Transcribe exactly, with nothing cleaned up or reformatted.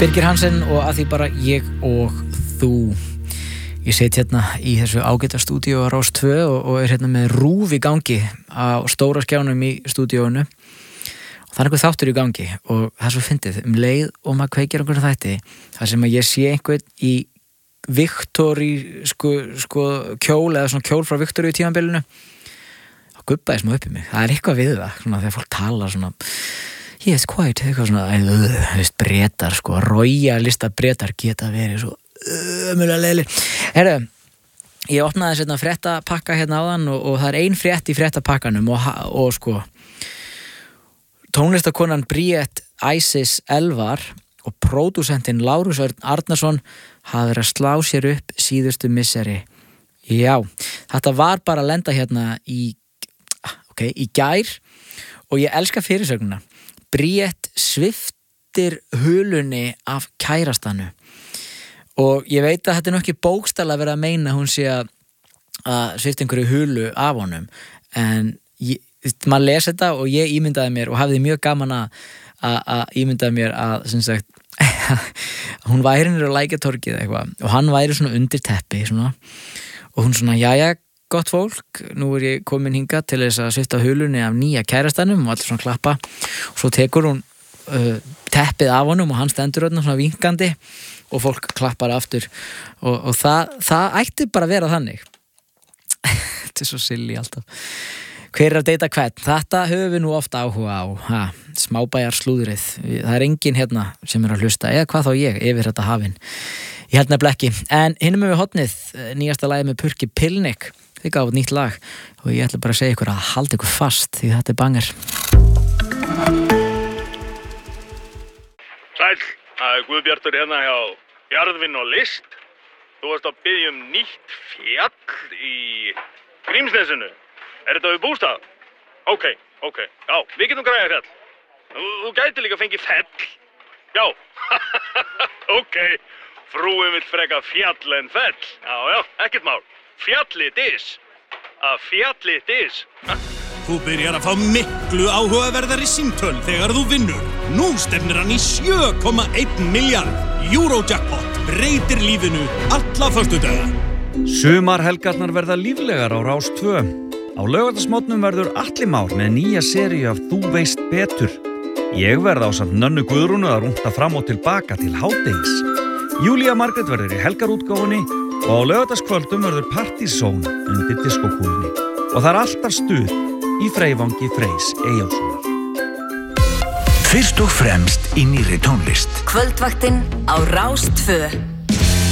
Birgir Hansen og að því bara ég og þú. Ég set hérna í þessu ágæta stúdíó á Rás tvö og, og er hérna með rúf í gangi á stóra skjánum í stúdíónu. Og það er einhver þáttur í gangi og það er svo fyndið um leið og maður kveikir einhvern þætti þar sem að ég sé einhvern í Victorí sko, sko kjól eða svona kjól frá Victorí í tímabilinu og gubbaði smá upp í mig. Það er eitthvað við það, svona þegar fólk tala svona yes, quite, eitthvað svona þú veist, bretar, sko, royalista bretar geta verið svo ömulega leiðilegir. Herru, ég opnaði þessi fréttapakka hérna áðan og, og það er ein frétt í fréttapakkanum og, og sko tónlistakonan Bríett Isis Elvar og pródúsentinn Lárus Örn Arnarsson hafa verið að slá sér upp síðustu misseri. Já, þetta var bara að lenda hérna í ok, í gær og ég elska fyrirsögnuna. Bríett sviptir hulunni af kærastanu og ég veit að þetta er nú ekki bókstaflega verið að meina hún sé að, að svipta einhverju hulu af honum en ég, maður les þetta og ég ímyndaði mér og hafði mjög gaman að, að, að ímyndaði mér að sem sagt hún væri niður á Lækjartorgið eitthvað og hann væri svona undir teppi svona, og hún svona jæja gott fólk, nú er ég komin hingað til þess að svipta hulunni af nýja kærastanum og allir svona klappa og svo tekur hún uh, teppið af honum og hann stendur öllum svona vinkandi og fólk klappar aftur og, og það, það ætti bara að vera þannig. Þetta er svo silly alltaf. Hver er að deyta hvern? Þetta höfum við nú ofta áhuga á, ha, smábæjar slúðrið. Það er enginn hérna sem er að hlusta, eða hvað þá ég, yfir þetta hafinn. Ég held nefnilega ekki. En hinum við hotnið, nýjasta lagið með Purki Pilnik. Þið gáðu nýtt lag og ég ætla bara að segja ykkur að halda ykkur fast því þetta er banger. Sæll, það er Guðbjartur hérna hjá Jarðvinn og List. Þú varst að biðja um nýtt fjall í Grímsnesinu. Er þetta við bústað? Ok, ok, já, við getum græðið fjall. Þú, þú gæti líka fengið fell. Já, ok, frúin vill freka fjall en fell. Já, já, ekkert mál. Fjallið is. Að fjallið is. Þú byrjar að fá miklu áhugaverðari símtöl þegar þú vinnur. Nú stefnir hann í sjö komma einn milljarð. Eurojackpot breytir lífinu alla föstudaga. Sumarhelgarnar verða líflegar á Rás tvö. Á laugardagsmótnum verður Atli Már með nýja seríu af Þú veist betur. Ég verð ásamt Nönnu Guðrúnu að rúnta fram og tilbaka til hádegis. Júlía Margrét verður í helgarútgáfunni og á laugardagskvöldum verður partysón undir diskókúlunni. Og það er alltaf stuð í Freyvangi Freys Eyjólfssonar. Fyrst og fremst í nýrri tónlist. Kvöldvaktin á Rás tvö.